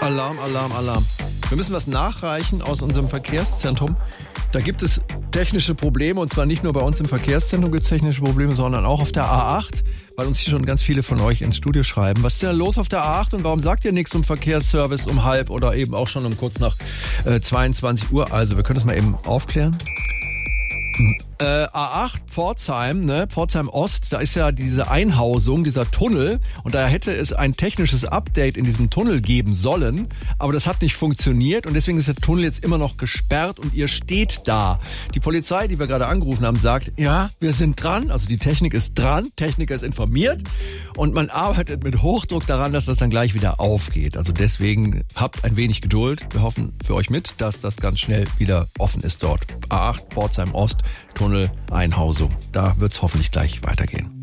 Alarm, Alarm, Alarm. Wir müssen was nachreichen aus unserem Verkehrszentrum. Da gibt es technische Probleme, und zwar nicht nur bei uns im Verkehrszentrum gibt es technische Probleme, sondern auch auf der A8, weil uns hier schon ganz viele von euch ins Studio schreiben. Was ist denn los auf der A8 und warum sagt ihr nichts zum Verkehrsservice um halb oder eben auch schon um kurz nach 22 Uhr? Also, wir können das mal eben aufklären. A8 Pforzheim, Pforzheim Ost, da ist ja diese Einhausung, dieser Tunnel, und da hätte es ein technisches Update in diesem Tunnel geben sollen, aber das hat nicht funktioniert und deswegen ist der Tunnel jetzt immer noch gesperrt und ihr steht da. Die Polizei, die wir gerade angerufen haben, sagt, ja, wir sind dran, also die Technik ist dran, Techniker ist informiert und man arbeitet mit Hochdruck daran, dass das dann gleich wieder aufgeht. Also deswegen habt ein wenig Geduld. Wir hoffen für euch mit, dass das ganz schnell wieder offen ist dort. A8 Pforzheim Ost, Tunnel, Einhausung. Da wird's hoffentlich gleich weitergehen.